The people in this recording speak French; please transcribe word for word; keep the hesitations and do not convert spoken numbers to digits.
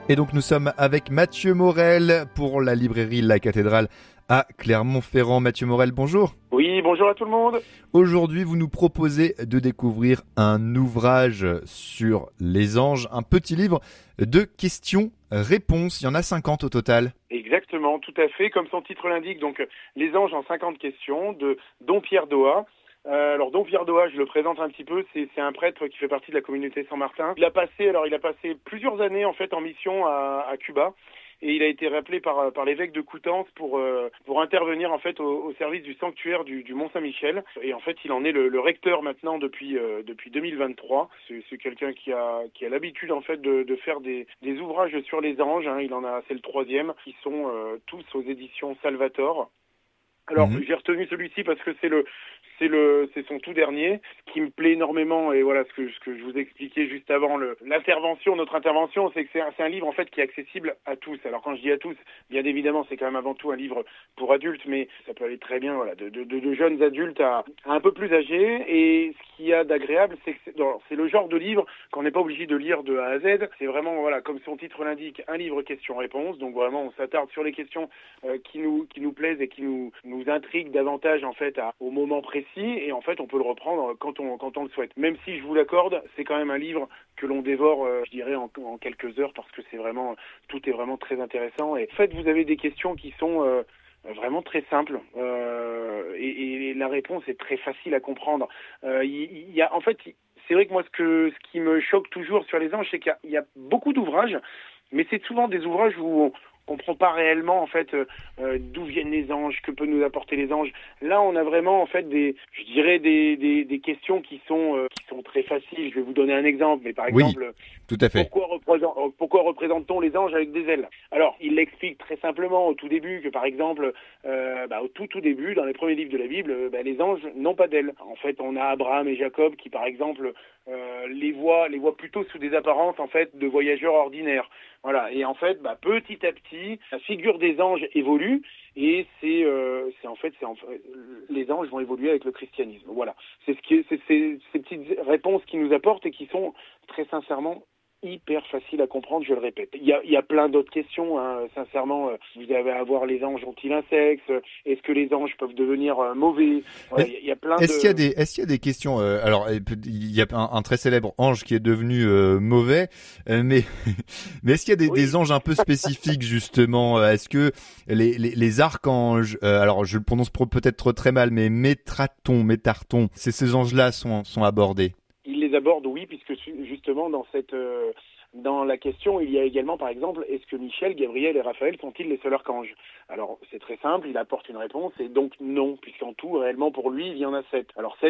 Et donc nous sommes avec Mathieu Morel pour la librairie La Cathédrale à Clermont-Ferrand. Mathieu Morel, bonjour. Oui, bonjour à tout le monde. Aujourd'hui, vous nous proposez de découvrir un ouvrage sur les anges, un petit livre de questions-réponses. Il y en a cinquante au total. Exactement, tout à fait. Comme son titre l'indique, donc les anges en cinquante questions de Dom Pierre Dohat. Euh, alors Dom Pierre Dohat, je le présente un petit peu, c'est, c'est un prêtre qui fait partie de la communauté Saint-Martin. Il a passé, alors il a passé plusieurs années en fait en mission à, à Cuba. Et il a été rappelé par, par l'évêque de Coutances pour, euh, pour intervenir en fait au, au service du sanctuaire du, du Mont-Saint-Michel. Et en fait, il en est le, le recteur maintenant depuis, euh, depuis deux mille vingt-trois. C'est, c'est quelqu'un qui a, qui a l'habitude en fait de, de faire des, des ouvrages sur les anges. Hein. Il en a, c'est le troisième, qui sont euh, tous aux éditions Salvator. Alors, mmh. j'ai retenu celui-ci parce que c'est le, c'est le, c'est son tout dernier. Ce qui me plaît énormément, et voilà ce que, ce que je vous expliquais juste avant le, l'intervention, notre intervention, c'est que c'est un, c'est un livre en fait qui est accessible à tous. Alors quand je dis à tous, bien évidemment, c'est quand même avant tout un livre pour adultes, mais ça peut aller très bien, voilà, de, de, de, de jeunes adultes à, à un peu plus âgés. Et ce qu'il y a d'agréable, c'est que c'est, non, c'est le genre de livre qu'on n'est pas obligé de lire de A à Z. C'est vraiment, voilà, comme son titre l'indique, un livre questions-réponses. Donc vraiment, on s'attarde sur les questions euh, qui nous, qui nous plaisent et qui nous, nous nous intrigue davantage en fait à, au moment précis, et en fait on peut le reprendre quand on quand on le souhaite. Même si je vous l'accorde, c'est quand même un livre que l'on dévore, euh, je dirais en, en quelques heures, parce que c'est vraiment, tout est vraiment très intéressant. Et en fait vous avez des questions qui sont euh, vraiment très simples euh, et, et la réponse est très facile à comprendre. Euh, il, il y a en fait, c'est vrai que moi ce que ce qui me choque toujours sur les anges, c'est qu'il y a, il y a beaucoup d'ouvrages, mais c'est souvent des ouvrages où on comprend pas réellement en fait euh, d'où viennent les anges, que peut nous apporter les anges. Là, on a vraiment en fait des, je dirais des des, des questions qui sont euh, qui sont très faciles. Je vais vous donner un exemple, mais par exemple, oui, tout à fait. Pourquoi représente pourquoi représente-t-on les anges avec des ailes? Alors, il l'explique très simplement au tout début que par exemple, euh, bah, au tout tout début, dans les premiers livres de la Bible, euh, bah, les anges n'ont pas d'ailes. En fait, on a Abraham et Jacob qui par exemple euh, les voient les voient plutôt sous des apparences en fait de voyageurs ordinaires. Voilà. Et en fait, bah, petit à petit, la figure des anges évolue et c'est, euh, c'est en fait, c'est en fait, les anges vont évoluer avec le christianisme. Voilà. C'est ce qui, c'est, c'est ces petites réponses qu'ils nous apportent et qui sont très sincèrement hyper facile à comprendre, je le répète. Il y a, il y a plein d'autres questions, hein. Sincèrement, vous allez avoir les anges ont-ils un sexe? Est-ce que les anges peuvent devenir euh, mauvais? Voilà, il y a plein est-ce de... qu'il y a des, est-ce qu'il y a des questions euh, alors, il y a un, un très célèbre ange qui est devenu euh, mauvais, euh, mais mais est-ce qu'il y a des, oui. des anges un peu spécifiques justement? Est-ce que les, les, les archanges, euh, alors je le prononce peut-être très mal, mais Métraton, Métarton, ces, ces anges-là sont, sont abordés? Il les aborde, oui, puisque justement dans cette euh, dans la question, il y a également, par exemple, est-ce que Michel, Gabriel et Raphaël sont-ils les seuls archanges? Alors, c'est très simple, il apporte une réponse, et donc non, puisqu'en tout, réellement, pour lui, il y en a sept. Alors, sept